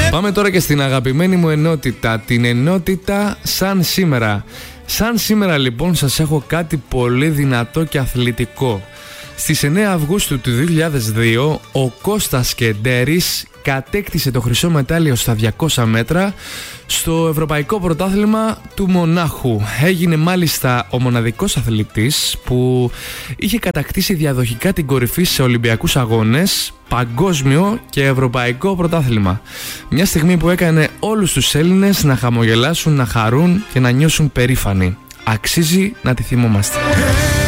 Πάμε τώρα και στην αγαπημένη μου ενότητα, την ενότητα Σαν Σήμερα. Σαν σήμερα λοιπόν σας έχω κάτι πολύ δυνατό και αθλητικό. Στις 9 Αυγούστου του 2002 ο Κώστας Κεντέρης κατέκτησε το χρυσό μετάλλιο στα 200 μέτρα στο Ευρωπαϊκό Πρωτάθλημα του Μονάχου. Έγινε μάλιστα ο μοναδικός αθλητής που είχε κατακτήσει διαδοχικά την κορυφή σε Ολυμπιακούς Αγώνες, παγκόσμιο και ευρωπαϊκό πρωτάθλημα. Μια στιγμή που έκανε όλους τους Έλληνες να χαμογελάσουν, να χαρούν και να νιώσουν περήφανοι. Αξίζει να τη θυμόμαστε.